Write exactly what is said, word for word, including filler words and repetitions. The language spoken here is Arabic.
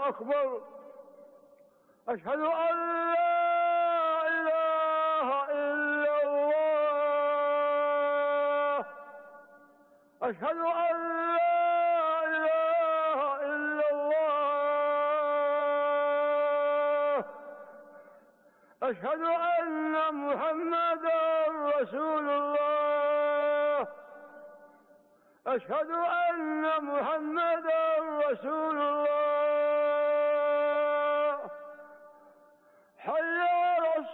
أكبر. أشهد أن لا إله إلا الله. أشهد أن لا إله إلا الله. أشهد أن محمدا رسول الله. أشهد أن محمدا رسول الله.